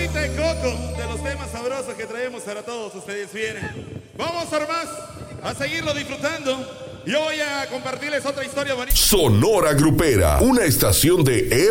agüita de coco de los temas sabrosos que traemos para todos ustedes. Bien, vamos Armas a seguirlo disfrutando. Yo voy a compartirles otra historia bonita. Sonora Grupera, una estación de